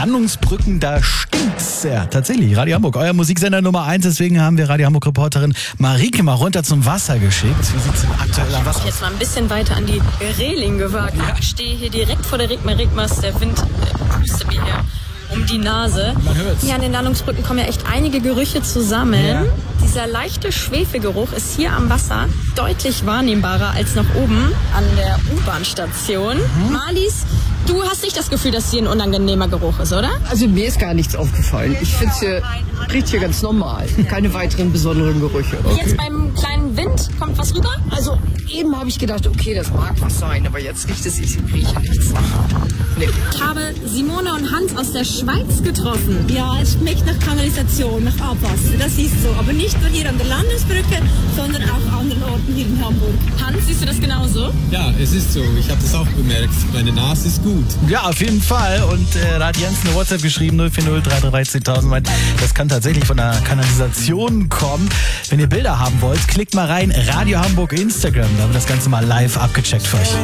Landungsbrücken, da stinkt's. Ja, tatsächlich. Radio Hamburg, euer Musiksender Nummer 1. Deswegen haben wir Radio Hamburg-Reporterin Marike mal runter zum Wasser geschickt. Wie sieht's denn aktuell am Wasser aus? Jetzt mal ein bisschen weiter an die Reling gewagt. Ich stehe hier direkt vor der Rigmas. Der Wind pustet mir hier um die Nase. Man hört's. Hier an den Landungsbrücken kommen ja echt einige Gerüche zusammen. Ja. Dieser leichte Schwefelgeruch ist hier am Wasser deutlich wahrnehmbarer als noch oben an der U-Bahn-Station. Marlies, du hast nicht das Gefühl, dass hier ein unangenehmer Geruch ist, oder? Also mir ist gar nichts aufgefallen. Ich finde es hier, riecht hier ganz normal. Keine weiteren besonderen Gerüche. Jetzt beim kleinen Wind kommt was rüber? Also eben habe ich gedacht, okay, das mag was sein, aber jetzt riecht es, ich rieche nichts. Nee. Ich habe Simone und Hans aus der Schweiz getroffen. Ja, es schmeckt nach Kanalisation, nach Abwasser, das ist so. Aber nicht nur hier an der Landungsbrücke, sondern auch an anderen Orten hier in Hamburg. Hans, siehst du das genauso? Ja, es ist so. Ich habe das auch bemerkt. Meine Nase ist gut. Ja, auf jeden Fall. Und da hat Jens eine WhatsApp geschrieben, 040 333 1000. Das kann tatsächlich von der Kanalisation kommen. Wenn ihr Bilder haben wollt, klickt mal rein, Radio Hamburg Instagram. Da wird das Ganze mal live abgecheckt für euch.